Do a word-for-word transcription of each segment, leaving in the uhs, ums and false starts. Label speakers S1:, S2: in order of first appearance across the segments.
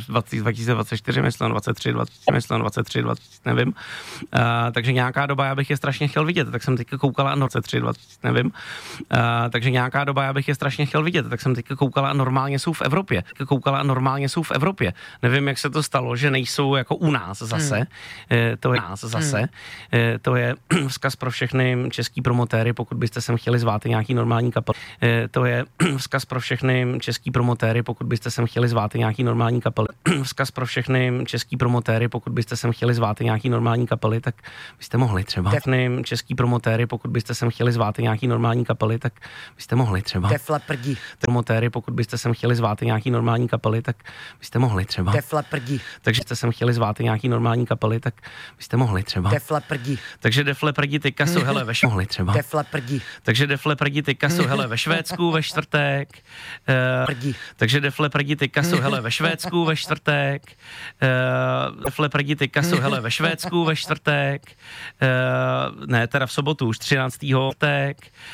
S1: dva tisíce dvacet čtyři, myslím, dvacet tři, dvacet, myslím, dvacet tři, dvacet, nevím. Uh, takže nějaká doba, já bych je strašně chtěl vidět, tak jsem teďka koukala, no, dvacet tři, dvacet, nevím. Uh, takže nějaká doba, já bych je strašně chtěl vidět, tak jsem teďka koukala, normálně jsou v Evropě. Teďka koukala, normálně jsou v Evropě. Nevím, jak se to stalo, že nejsou jako u nás zase. Hmm. Uh, to je nás zase. Hmm. Uh, to je vzkaz pro všechny český promotéry, pokud byste sem chtěli zvát nějaký normální kapely. Uh, to je vzkaz pro všechny český promotéry, pokud byste sem chtěli zvát nějaký normální kapely. Vzkaz pro všechny český promotéry, pokud byste sem chtěli zvát nějaký normální kapely, tak byste mohli třeba. Všechny český promotéry, pokud byste sem chtěli zvát nějaký normální kapely, tak byste mohli třeba.
S2: Def Leppard.
S1: Promotéry, pokud byste sem chtěli zvát nějaký normální kapely, tak byste mohli třeba.
S2: Def Leppard.
S1: Takže jste sem chtěli zvát nějaký normální kapely, tak byste mohli třeba.
S2: Def Leppard.
S1: Takže Def Leppard teďka jsou hele ve mohli třeba.
S2: Def Leppard.
S1: Takže Def Leppard teďka jsou hele ve Švédsku ve čtvrtek. Uh, takže Def Leppard teďka jsou hele ve Švédsku ve čtvrtek. Uh, Def Leppard teďka jsou hele ve Švédsku ve čtvrtek. Uh, ne, teda v sobotu už třináctého tak.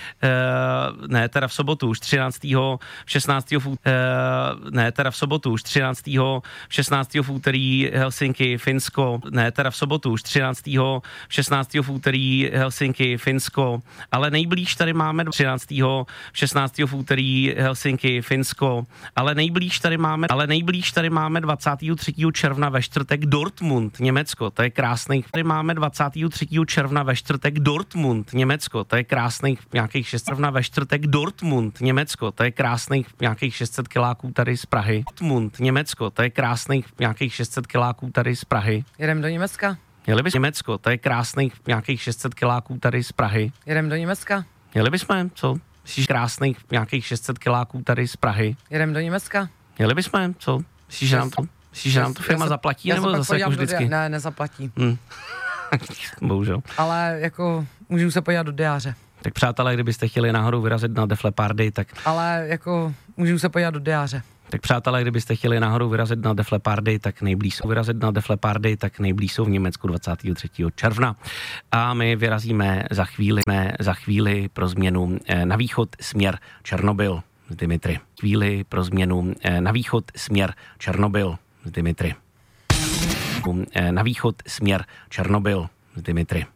S1: Uh, ne, teda v sobotu už třináctého šestnáctého Uh, ne, teda v sobotu už třináctého šestnáctého v úterý Helsinki, Finsko. Ne, teda v sobotu už třináctého šestnáctého v úterý Helsinki, Finsko. Ale nejblíž tady máme třináctého šestnáctého v úterý Helsinki, Finsko. Ale nejblíž tady máme, ale nejblíž tady máme dvacátého třetího června ve čtvrtek Dortmund, Německo. To je krásný. Tady máme dvacátého třetího června ve čtvrtek Dortmund, Německo. To je krásný nějakých šest června ve čtvrtek Dortmund, Německo. To je krásný nějakých šest set kiláků tady z Prahy. Dortmund, Německo. To je krásný nějakých šest set kiláků tady z Prahy.
S2: Jedem do Německa.
S1: Jeli bys Německo. To je krásný nějakých šest set kiláků tady z Prahy.
S2: Jedem do Německa.
S1: Jeli bychom, co? Myslíš krásných nějakých šest set kiláků tady z Prahy.
S2: Jedem do Německa.
S1: Jeli bychom, co? Myslíš, že nám to, myslíš, že nám to firma
S2: se,
S1: zaplatí, nebo zase jako vždycky?
S2: Dia- ne, nezaplatí.
S1: Hmm. Bohužel.
S2: Ale jako můžu se podívat do diáře.
S1: Tak přátelé, kdybyste chtěli náhodou vyrazit na Def Leppard, tak...
S2: Ale jako můžu se podívat do diáře.
S1: Tak přátelé, kdybyste chtěli náhodou vyrazit na Def Leppard, tak nejblíž jsou vyrazit na Def Leppard, tak nejblíž jsou v Německu dvacátého třetího června. A my vyrazíme za chvíli, za chvíli pro změnu na východ směr Černobyl z Dimitry. Chvíli pro změnu na východ směr Černobyl z Dimitry. Na východ směr Černobyl z Dimitry.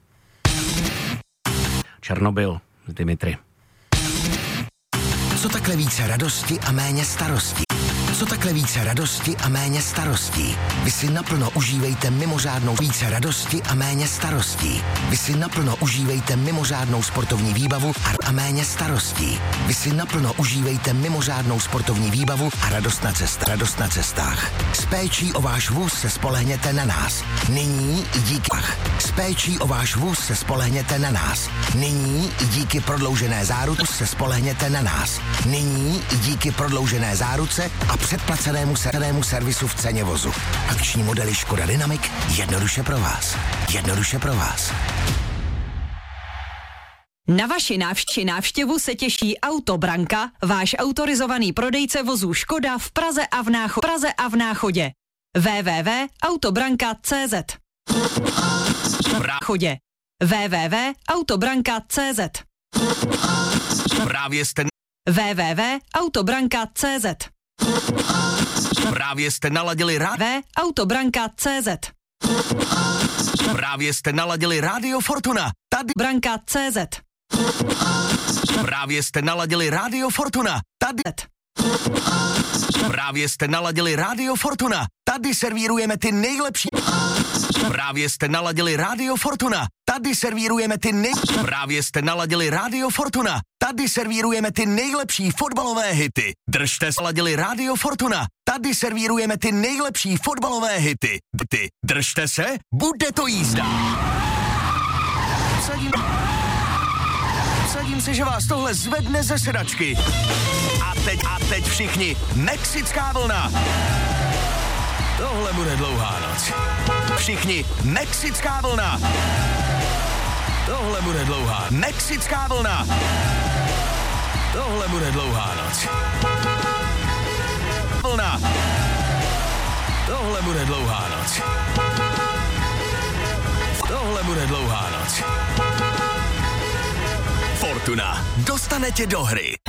S1: Černobyl z Dimitry.
S3: Co takhle více radosti a méně starosti? Co takhle více radosti a méně starostí? Vy si naplno užívejte mimořádnou více radosti a méně starostí. Vy si naplno užívejte mimořádnou sportovní výbavu a méně starostí. Vy si naplno užívejte mimořádnou sportovní výbavu a radost na cestách. Radost na cestách. S péčí o váš vůz se spolehněte na nás. Nyní i díky. S péčí o váš vůz se spolehněte na nás. Nyní i díky prodloužené záruce se spolehněte na nás. Nyní i díky prodloužené záruce a předplacenému servému servisu v ceně vozu. Akční modely Škoda Dynamic jednoduše pro vás. Jednoduše pro vás.
S4: Na vaši návštěvu, návštěvu se těší Autobranka, váš autorizovaný prodejce vozů Škoda v Praze a v, Nácho- Praze a v Náchodě. w w w tečka autobranka tečka c z Chodě. w w w tečka autobranka tečka c z
S3: Právě jste
S4: w w w tečka autobranka tečka c z
S3: Právě jste naladili rádio
S4: autobranka tečka c z
S3: Právě jste naladili rádio Fortuna. Tady
S4: branka tečka c z
S3: Právě jste naladili rádio Fortuna. Tady Právě jste naladili rádio Fortuna. Tady servírujeme ty nejlepší. Právě jste naladili rádio Fortuna. Tady servírujeme ty nej... Právě jste naladili rádio Fortuna. Tady servírujeme ty nejlepší fotbalové hity. Držte se, naladili rádio Fortuna. Tady servírujeme ty nejlepší fotbalové hity. Ty, držte se, bude to jízda. Vsadím... Vsadím se, že vás tohle zvedne ze sedačky. A teď, a teď všichni, Mexická vlna. Tohle bude dlouhá noc. Všichni, Mexická vlna. Tohle bude dlouhá. Mexická vlna. Tohle bude dlouhá noc. Vlna. Tohle bude dlouhá noc. Tohle bude dlouhá noc. Fortuna dostane tě do hry.